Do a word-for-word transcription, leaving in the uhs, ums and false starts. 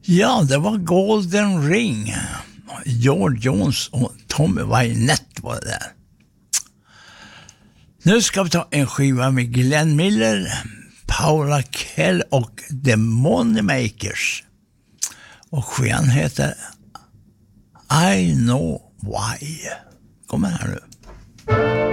Ja, det var Golden Ring. George Jones och Tommy Wynette var det där. Nu ska vi ta en skiva med Glenn Miller, Paula Kell och The Moneymakers. Och skivan heter I Know Why. Kommer här nu.